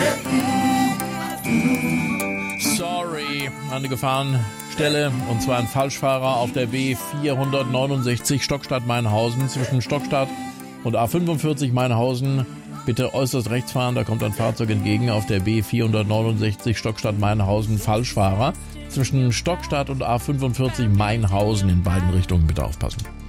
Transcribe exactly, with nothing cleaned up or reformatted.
Sorry, eine Gefahrenstelle, und zwar ein Falschfahrer auf der B vierhundertneunundsechzig Stockstadt-Meinhausen zwischen Stockstadt und A fünfundvierzig Meinhausen. Bitte äußerst rechts fahren, da kommt ein Fahrzeug entgegen auf der B vierhundertneunundsechzig Stockstadt-Meinhausen. Falschfahrer zwischen Stockstadt und A fünfundvierzig Meinhausen, in beiden Richtungen bitte aufpassen.